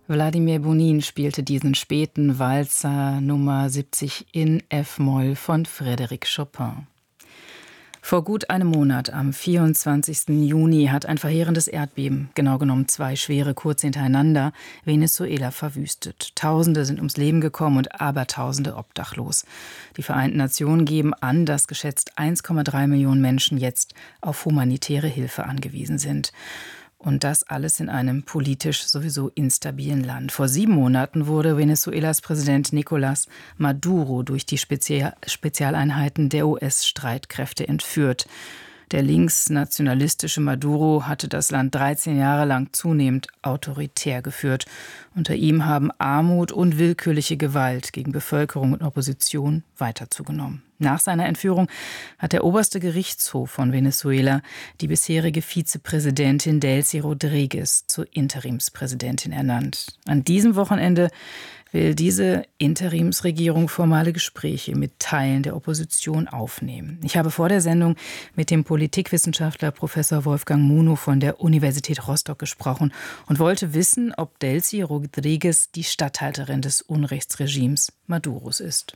Wladimir Bonin spielte diesen späten Walzer Nummer 70 in F-Moll von Frédéric Chopin. Vor gut einem Monat, am 24. Juni, hat ein verheerendes Erdbeben, genau genommen 2 schwere kurz hintereinander, Venezuela verwüstet. Tausende sind ums Leben gekommen und Abertausende obdachlos. Die Vereinten Nationen geben an, dass geschätzt 1,3 Millionen Menschen jetzt auf humanitäre Hilfe angewiesen sind. Und das alles in einem politisch sowieso instabilen Land. Vor 7 Monaten wurde Venezuelas Präsident Nicolás Maduro durch die Spezialeinheiten der US-Streitkräfte entführt. Der linksnationalistische Maduro hatte das Land 13 Jahre lang zunehmend autoritär geführt. Unter ihm haben Armut und willkürliche Gewalt gegen Bevölkerung und Opposition weiter zugenommen. Nach seiner Entführung hat der oberste Gerichtshof von Venezuela die bisherige Vizepräsidentin Delcy Rodríguez zur Interimspräsidentin ernannt. An diesem Wochenende will diese Interimsregierung formale Gespräche mit Teilen der Opposition aufnehmen. Ich habe vor der Sendung mit dem Politikwissenschaftler Professor Wolfgang Munow von der Universität Rostock gesprochen und wollte wissen, ob Delcy Rodríguez die Statthalterin des Unrechtsregimes Maduros ist.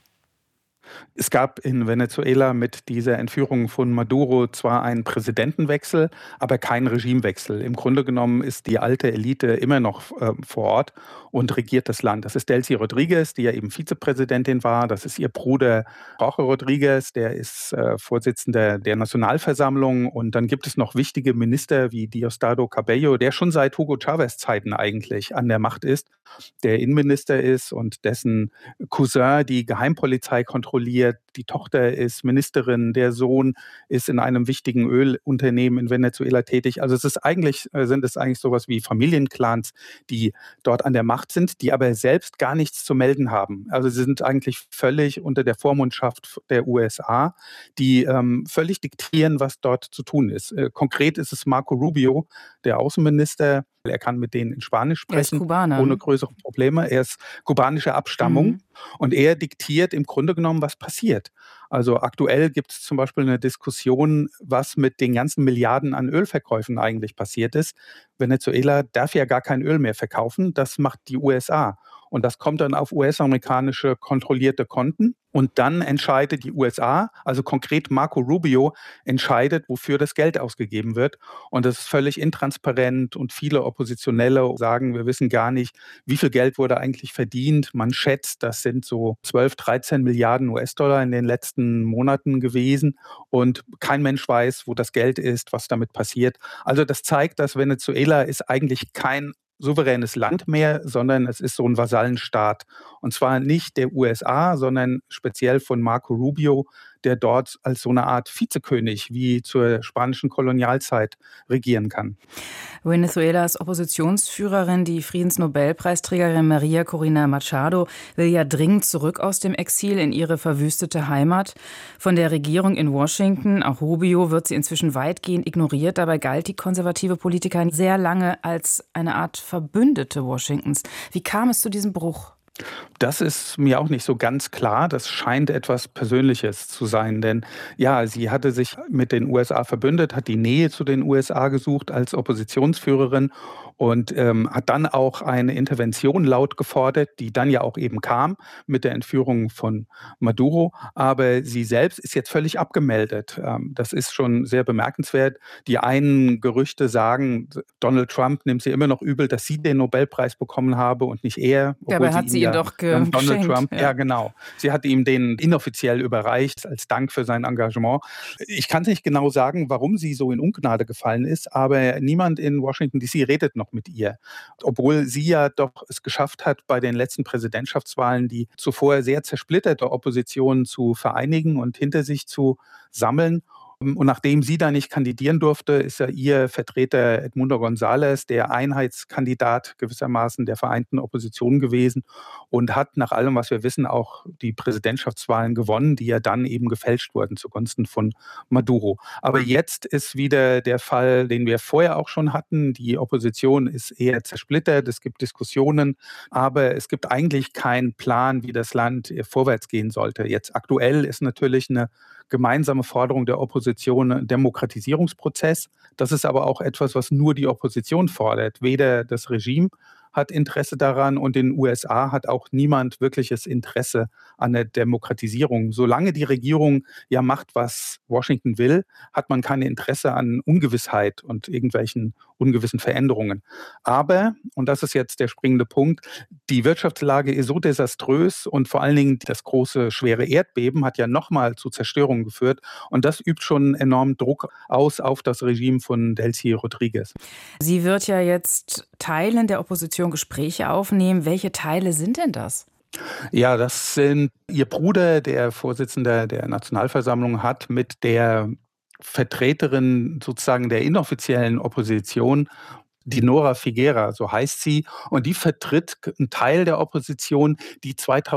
Es gab in Venezuela mit dieser Entführung von Maduro zwar einen Präsidentenwechsel, aber keinen Regimewechsel. Im Grunde genommen ist die alte Elite immer noch vor Ort und regiert das Land. Das ist Delcy Rodríguez, die ja eben Vizepräsidentin war. Das ist ihr Bruder Jorge Rodríguez, der ist Vorsitzender der Nationalversammlung. Und dann gibt es noch wichtige Minister wie Diosdado Cabello, der schon seit Hugo Chávez Zeiten eigentlich an der Macht ist, der Innenminister ist und dessen Cousin die Geheimpolizei kontrolliert. Die Tochter ist Ministerin, der Sohn ist in einem wichtigen Ölunternehmen in Venezuela tätig. Also sind es eigentlich sowas wie Familienclans, die dort an der Macht sind, die aber selbst gar nichts zu melden haben. Also sie sind eigentlich völlig unter der Vormundschaft der USA, die völlig diktieren, was dort zu tun ist. Konkret ist es Marco Rubio, der Außenminister. Er kann mit denen in Spanisch sprechen, Er ist Kubaner, ohne größere Probleme. Er ist kubanischer Abstammung und er diktiert im Grunde genommen, was passiert. Also aktuell gibt es zum Beispiel eine Diskussion, was mit den ganzen Milliarden an Ölverkäufen eigentlich passiert ist. Venezuela darf ja gar kein Öl mehr verkaufen, das macht die USA. Und das kommt dann auf US-amerikanische kontrollierte Konten. Und dann entscheidet die USA, also konkret Marco Rubio, entscheidet, wofür das Geld ausgegeben wird. Und das ist völlig intransparent und viele Oppositionelle sagen, wir wissen gar nicht, wie viel Geld wurde eigentlich verdient. Man schätzt, das sind so 12, 13 Milliarden US-Dollar in den letzten Monaten gewesen. Und kein Mensch weiß, wo das Geld ist, was damit passiert. Also das zeigt, dass Venezuela ist eigentlich kein souveränes Land mehr, sondern es ist so ein Vasallenstaat. Und zwar nicht der USA, sondern speziell von Marco Rubio, der dort als so eine Art Vizekönig wie zur spanischen Kolonialzeit regieren kann. Venezuelas Oppositionsführerin, die Friedensnobelpreisträgerin Maria Corina Machado, will ja dringend zurück aus dem Exil in ihre verwüstete Heimat. Von der Regierung in Washington, auch Rubio, wird sie inzwischen weitgehend ignoriert. Dabei galt die konservative Politikerin sehr lange als eine Art Verbündete Washingtons. Wie kam es zu diesem Bruch? Das ist mir auch nicht so ganz klar. Das scheint etwas Persönliches zu sein, denn ja, sie hatte sich mit den USA verbündet, hat die Nähe zu den USA gesucht als Oppositionsführerin und hat dann auch eine Intervention laut gefordert, die dann ja auch eben kam mit der Entführung von Maduro. Aber sie selbst ist jetzt völlig abgemeldet. Das ist schon sehr bemerkenswert. Die einen Gerüchte sagen, Donald Trump nimmt sie immer noch übel, dass sie den Nobelpreis bekommen habe und nicht er. Dabei hat sie ihn doch Donald geschenkt. Trump, ja genau. Sie hat ihm den inoffiziell überreicht als Dank für sein Engagement. Ich kann nicht genau sagen, warum sie so in Ungnade gefallen ist, aber niemand in Washington DC redet noch mit ihr. Obwohl sie ja doch es geschafft hat, bei den letzten Präsidentschaftswahlen die zuvor sehr zersplitterte Opposition zu vereinigen und hinter sich zu sammeln. Und nachdem sie da nicht kandidieren durfte, ist ja ihr Vertreter Edmundo González der Einheitskandidat gewissermaßen der vereinten Opposition gewesen und hat nach allem, was wir wissen, auch die Präsidentschaftswahlen gewonnen, die ja dann eben gefälscht wurden zugunsten von Maduro. Aber jetzt ist wieder der Fall, den wir vorher auch schon hatten. Die Opposition ist eher zersplittert, es gibt Diskussionen, aber es gibt eigentlich keinen Plan, wie das Land vorwärts gehen sollte. Jetzt aktuell ist natürlich eine gemeinsame Forderung der Opposition ein Demokratisierungsprozess. Das ist aber auch etwas, was nur die Opposition fordert, weder das Regime hat Interesse daran und in den USA hat auch niemand wirkliches Interesse an der Demokratisierung. Solange die Regierung ja macht, was Washington will, hat man kein Interesse an Ungewissheit und irgendwelchen ungewissen Veränderungen. Aber, und das ist jetzt der springende Punkt, die Wirtschaftslage ist so desaströs und vor allen Dingen das große, schwere Erdbeben hat ja nochmal zu Zerstörungen geführt und das übt schon enormen Druck aus auf das Regime von Delcy Rodriguez. Sie wird ja jetzt Teilen der Opposition Gespräche aufnehmen. Welche Teile sind denn das? Ja, das sind ihr Bruder, der Vorsitzender der Nationalversammlung, hat mit der Vertreterin sozusagen der inoffiziellen Opposition, Dinora Figuera, so heißt sie, und die vertritt einen Teil der Opposition, die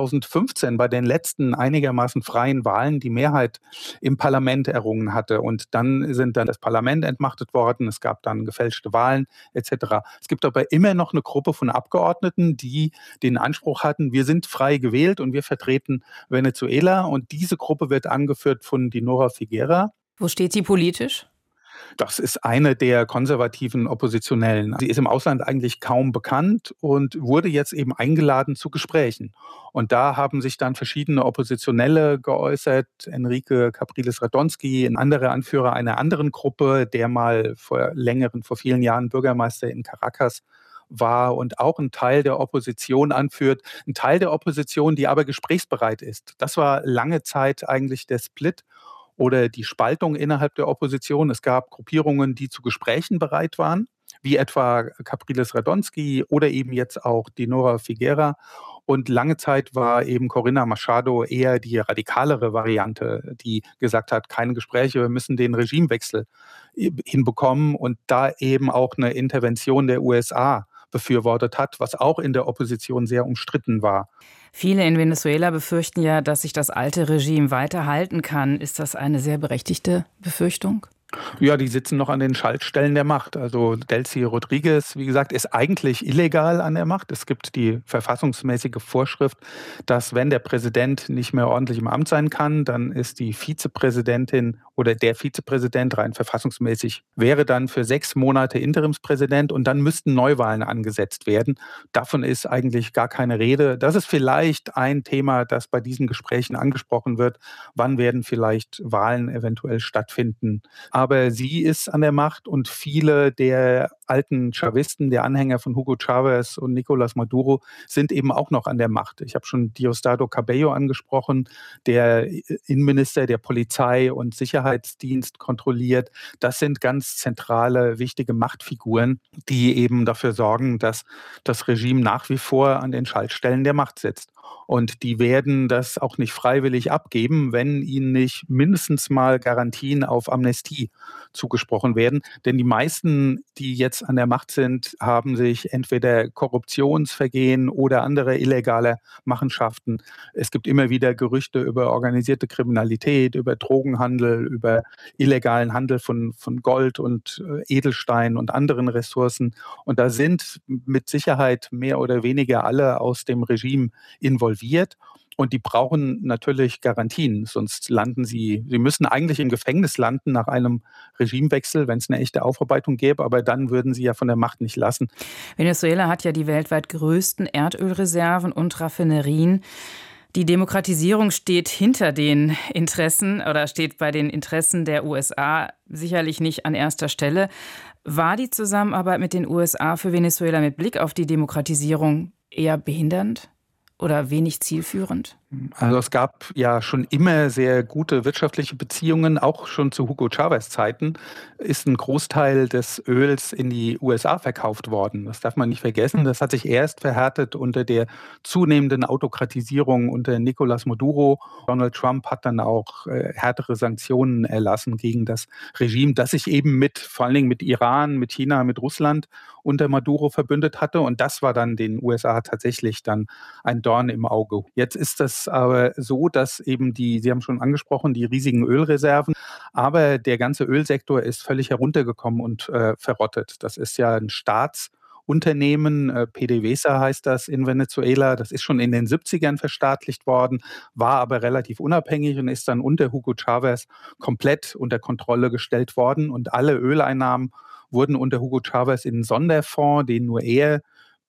2015 bei den letzten einigermaßen freien Wahlen die Mehrheit im Parlament errungen hatte. Und dann das Parlament entmachtet worden, es gab dann gefälschte Wahlen etc. Es gibt aber immer noch eine Gruppe von Abgeordneten, die den Anspruch hatten, wir sind frei gewählt und wir vertreten Venezuela. Und diese Gruppe wird angeführt von Dinora Figuera. Wo steht sie politisch? Das ist eine der konservativen Oppositionellen. Sie ist im Ausland eigentlich kaum bekannt und wurde jetzt eben eingeladen zu Gesprächen. Und da haben sich dann verschiedene Oppositionelle geäußert. Enrique Capriles-Radonski, ein anderer Anführer einer anderen Gruppe, der mal vor vielen Jahren Bürgermeister in Caracas war und auch ein Teil der Opposition anführt. Ein Teil der Opposition, die aber gesprächsbereit ist. Das war lange Zeit eigentlich der Split oder die Spaltung innerhalb der Opposition. Es gab Gruppierungen, die zu Gesprächen bereit waren, wie etwa Capriles Radonski oder eben jetzt auch Dinora Figuera. Und lange Zeit war eben Corina Machado eher die radikalere Variante, die gesagt hat, keine Gespräche, wir müssen den Regimewechsel hinbekommen und da eben auch eine Intervention der USA befürwortet hat, was auch in der Opposition sehr umstritten war. Viele in Venezuela befürchten ja, dass sich das alte Regime weiter halten kann. Ist das eine sehr berechtigte Befürchtung? Ja, die sitzen noch an den Schaltstellen der Macht. Also Delcy Rodriguez, wie gesagt, ist eigentlich illegal an der Macht. Es gibt die verfassungsmäßige Vorschrift, dass wenn der Präsident nicht mehr ordentlich im Amt sein kann, dann ist die Vizepräsidentin oder der Vizepräsident rein verfassungsmäßig wäre dann für 6 Monate Interimspräsident und dann müssten Neuwahlen angesetzt werden. Davon ist eigentlich gar keine Rede. Das ist vielleicht ein Thema, das bei diesen Gesprächen angesprochen wird. Wann werden vielleicht Wahlen eventuell stattfinden? Aber sie ist an der Macht und viele der alten Chavisten, der Anhänger von Hugo Chavez und Nicolás Maduro, sind eben auch noch an der Macht. Ich habe schon Diosdado Cabello angesprochen, der Innenminister, der Polizei und Sicherheitsdienst kontrolliert. Das sind ganz zentrale, wichtige Machtfiguren, die eben dafür sorgen, dass das Regime nach wie vor an den Schaltstellen der Macht sitzt. Und die werden das auch nicht freiwillig abgeben, wenn ihnen nicht mindestens mal Garantien auf Amnestie zugesprochen werden. Denn die meisten, die jetzt an der Macht sind, haben sich entweder Korruptionsvergehen oder andere illegale Machenschaften. Es gibt immer wieder Gerüchte über organisierte Kriminalität, über Drogenhandel, über illegalen Handel von Gold und Edelstein und anderen Ressourcen. Und da sind mit Sicherheit mehr oder weniger alle aus dem Regime involviert. Und die brauchen natürlich Garantien, sonst sie müssen eigentlich im Gefängnis landen nach einem Regimewechsel, wenn es eine echte Aufarbeitung gäbe, aber dann würden sie ja von der Macht nicht lassen. Venezuela hat ja die weltweit größten Erdölreserven und Raffinerien. Die Demokratisierung steht hinter den Interessen oder steht bei den Interessen der USA sicherlich nicht an erster Stelle. War die Zusammenarbeit mit den USA für Venezuela mit Blick auf die Demokratisierung eher behindernd oder wenig zielführend? Also es gab ja schon immer sehr gute wirtschaftliche Beziehungen, auch schon zu Hugo Chavez Zeiten ist ein Großteil des Öls in die USA verkauft worden. Das darf man nicht vergessen. Das hat sich erst verhärtet unter der zunehmenden Autokratisierung unter Nicolás Maduro. Donald Trump hat dann auch härtere Sanktionen erlassen gegen das Regime, das sich eben vor allen Dingen mit Iran, mit China, mit Russland unter Maduro verbündet hatte. Und das war dann den USA tatsächlich dann ein Dorn im Auge. Jetzt ist das aber so, dass eben Sie haben schon angesprochen, die riesigen Ölreserven, aber der ganze Ölsektor ist völlig heruntergekommen und verrottet. Das ist ja ein Staatsunternehmen, PDVSA heißt das in Venezuela. Das ist schon in den 70ern verstaatlicht worden, war aber relativ unabhängig und ist dann unter Hugo Chavez komplett unter Kontrolle gestellt worden. Und alle Öleinnahmen wurden unter Hugo Chavez in einen Sonderfonds, den nur er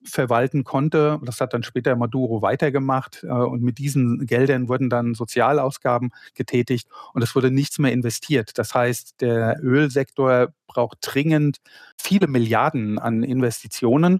verwalten konnte. Das hat dann später Maduro weitergemacht und mit diesen Geldern wurden dann Sozialausgaben getätigt und es wurde nichts mehr investiert. Das heißt, der Ölsektor braucht dringend viele Milliarden an Investitionen.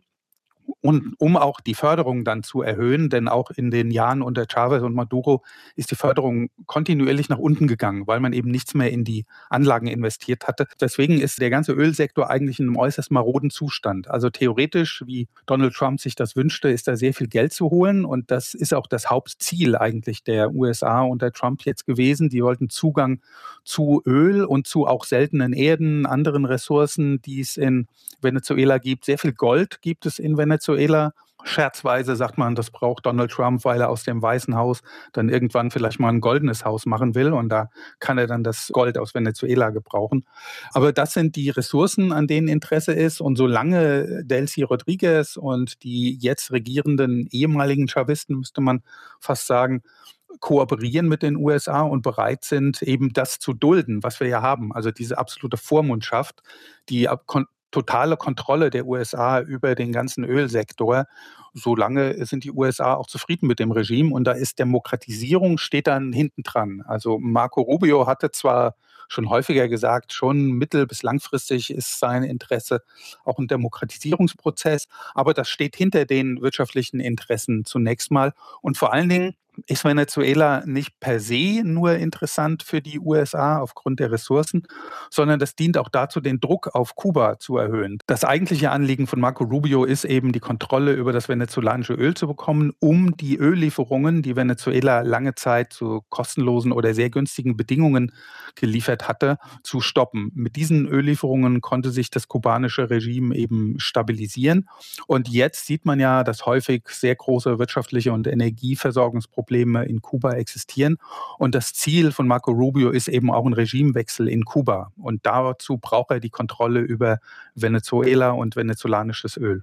Und um auch die Förderung dann zu erhöhen, denn auch in den Jahren unter Chavez und Maduro ist die Förderung kontinuierlich nach unten gegangen, weil man eben nichts mehr in die Anlagen investiert hatte. Deswegen ist der ganze Ölsektor eigentlich in einem äußerst maroden Zustand. Also theoretisch, wie Donald Trump sich das wünschte, ist da sehr viel Geld zu holen. Und das ist auch das Hauptziel eigentlich der USA unter Trump jetzt gewesen. Die wollten Zugang zu Öl und zu auch seltenen Erden, anderen Ressourcen, die es in Venezuela gibt. Sehr viel Gold gibt es in Venezuela. Scherzweise sagt man, das braucht Donald Trump, weil er aus dem Weißen Haus dann irgendwann vielleicht mal ein goldenes Haus machen will. Und da kann er dann das Gold aus Venezuela gebrauchen. Aber das sind die Ressourcen, an denen Interesse ist. Und solange Delcy Rodriguez und die jetzt regierenden ehemaligen Chavisten, müsste man fast sagen, kooperieren mit den USA und bereit sind, eben das zu dulden, was wir ja haben. Also diese absolute Vormundschaft, die totale Kontrolle der USA über den ganzen Ölsektor. Solange sind die USA auch zufrieden mit dem Regime und da ist Demokratisierung steht dann hinten dran. Also Marco Rubio hatte zwar schon häufiger gesagt, schon mittel- bis langfristig ist sein Interesse auch ein Demokratisierungsprozess, aber das steht hinter den wirtschaftlichen Interessen zunächst mal und vor allen Dingen ist Venezuela nicht per se nur interessant für die USA aufgrund der Ressourcen, sondern das dient auch dazu, den Druck auf Kuba zu erhöhen. Das eigentliche Anliegen von Marco Rubio ist eben, die Kontrolle über das venezolanische Öl zu bekommen, um die Öllieferungen, die Venezuela lange Zeit zu kostenlosen oder sehr günstigen Bedingungen geliefert hatte, zu stoppen. Mit diesen Öllieferungen konnte sich das kubanische Regime eben stabilisieren. Und jetzt sieht man ja, dass häufig sehr große wirtschaftliche und Energieversorgungsprobleme in Kuba existieren. Und das Ziel von Marco Rubio ist eben auch ein Regimewechsel in Kuba. Und dazu braucht er die Kontrolle über Venezuela und venezolanisches Öl.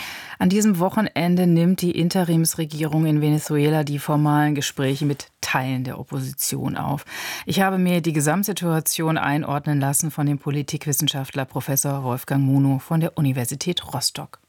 An diesem Wochenende nimmt die Interimsregierung in Venezuela die formalen Gespräche mit Teilen der Opposition auf. Ich habe mir die Gesamtsituation einordnen lassen von dem Politikwissenschaftler Professor Wolfgang Munow von der Universität Rostock.